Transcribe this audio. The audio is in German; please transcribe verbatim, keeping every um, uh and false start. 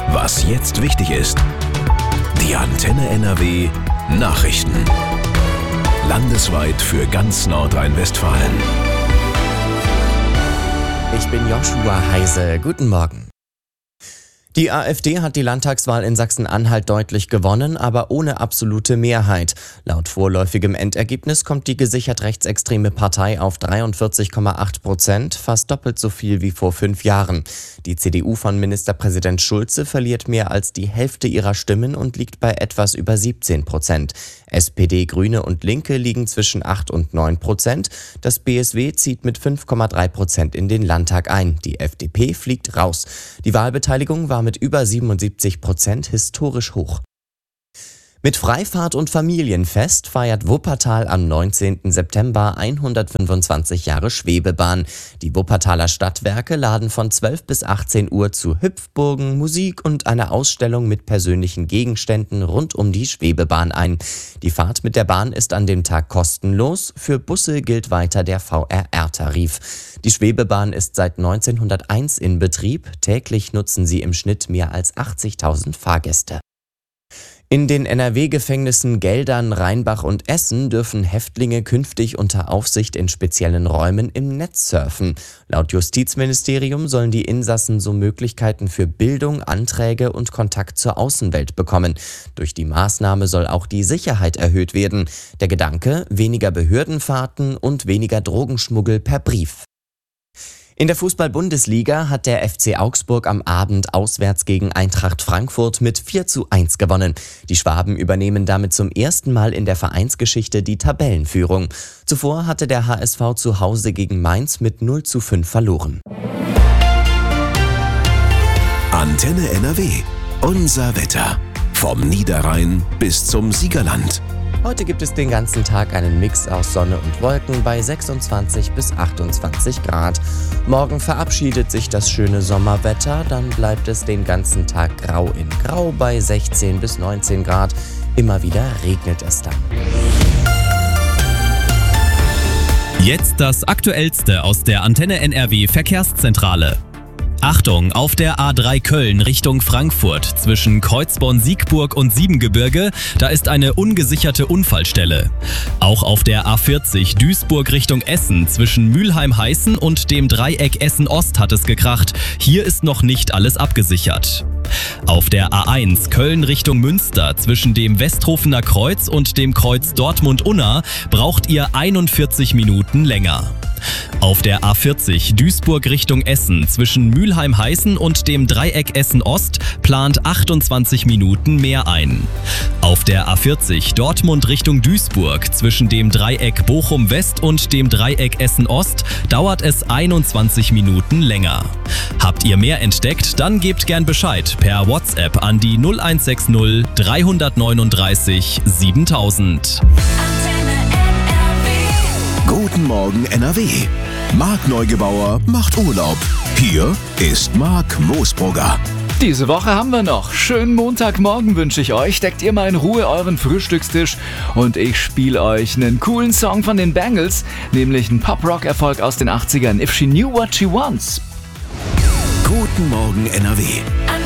Was jetzt wichtig ist. Die Antenne N R W Nachrichten. Landesweit für ganz Nordrhein-Westfalen. Ich bin Joshua Heise. Guten Morgen. Die AfD hat die Landtagswahl in Sachsen-Anhalt deutlich gewonnen, aber ohne absolute Mehrheit. Laut vorläufigem Endergebnis kommt die gesichert rechtsextreme Partei auf dreiundvierzig Komma acht Prozent, fast doppelt so viel wie vor fünf Jahren. Die C D U von Ministerpräsident Schulze verliert mehr als die Hälfte ihrer Stimmen und liegt bei etwas über siebzehn Prozent. S P D, Grüne und Linke liegen zwischen acht und neun Prozent. Das B S W zieht mit fünf Komma drei Prozent in den Landtag ein. Die F D P fliegt raus. Die Wahlbeteiligung war mit über siebenundsiebzig Prozent historisch hoch. Mit Freifahrt und Familienfest feiert Wuppertal am neunzehnten September hundertfünfundzwanzig Jahre Schwebebahn. Die Wuppertaler Stadtwerke laden von zwölf bis achtzehn Uhr zu Hüpfburgen, Musik und einer Ausstellung mit persönlichen Gegenständen rund um die Schwebebahn ein. Die Fahrt mit der Bahn ist an dem Tag kostenlos. Für Busse gilt weiter der V R R-Tarif. Die Schwebebahn ist seit neunzehnhunderteins in Betrieb. Täglich nutzen sie im Schnitt mehr als achtzigtausend Fahrgäste. In den N R W-Gefängnissen Geldern, Rheinbach und Essen dürfen Häftlinge künftig unter Aufsicht in speziellen Räumen im Netz surfen. Laut Justizministerium sollen die Insassen so Möglichkeiten für Bildung, Anträge und Kontakt zur Außenwelt bekommen. Durch die Maßnahme soll auch die Sicherheit erhöht werden. Der Gedanke: weniger Behördenfahrten und weniger Drogenschmuggel per Brief. In der Fußball-Bundesliga hat der F C Augsburg am Abend auswärts gegen Eintracht Frankfurt mit vier zu eins gewonnen. Die Schwaben übernehmen damit zum ersten Mal in der Vereinsgeschichte die Tabellenführung. Zuvor hatte der H S V zu Hause gegen Mainz mit null zu fünf verloren. Antenne N R W. Unser Wetter. Vom Niederrhein bis zum Siegerland. Heute gibt es den ganzen Tag einen Mix aus Sonne und Wolken bei sechsundzwanzig bis achtundzwanzig Grad. Morgen verabschiedet sich das schöne Sommerwetter, dann bleibt es den ganzen Tag grau in grau bei sechzehn bis neunzehn Grad. Immer wieder regnet es dann. Jetzt das Aktuellste aus der Antenne N R W Verkehrszentrale. Achtung, auf der A drei Köln Richtung Frankfurt zwischen Kreuzborn-Siegburg und Siebengebirge, da ist eine ungesicherte Unfallstelle. Auch auf der A vierzig Duisburg Richtung Essen zwischen Mülheim-Heißen und dem Dreieck Essen-Ost hat es gekracht. Hier ist noch nicht alles abgesichert. Auf der A eins Köln Richtung Münster zwischen dem Westhofener Kreuz und dem Kreuz Dortmund-Unna braucht ihr einundvierzig Minuten länger. Auf der A vierzig Duisburg Richtung Essen zwischen Mülheim-Heißen und dem Dreieck Essen-Ost plant achtundzwanzig Minuten mehr ein. Auf der A vierzig Dortmund Richtung Duisburg zwischen dem Dreieck Bochum-West und dem Dreieck Essen-Ost dauert es einundzwanzig Minuten länger. Habt ihr mehr entdeckt? Dann gebt gern Bescheid per WhatsApp an die null eins sechs null drei neun drei siebentausend. Guten Morgen N R W. Marc Neugebauer macht Urlaub. Hier ist Marc Moosbrugger. Diese Woche haben wir noch. Schönen Montagmorgen wünsche ich euch. Deckt ihr mal in Ruhe euren Frühstückstisch und ich spiele euch einen coolen Song von den Bangles, nämlich einen Pop-Rock-Erfolg aus den achtzigern. If She Knew What She Wants. Guten Morgen N R W.